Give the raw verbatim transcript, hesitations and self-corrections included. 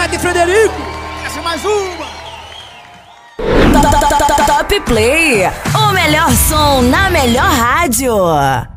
de Frederico. Essa é mais uma. Top Play, o melhor som na melhor rádio.